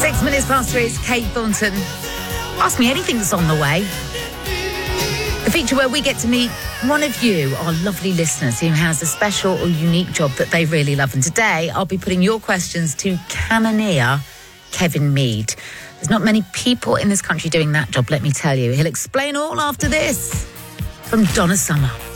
6 minutes past 3, it's Kate Thornton. Ask me anything that's on the way. The feature where we get to meet one of you, our lovely listeners, who has a special or unique job that they really love. And today, I'll be putting your questions to cannoneer Kevin Mead. There's not many people in this country doing that job, let me tell you. He'll explain all after this from Donna Summer.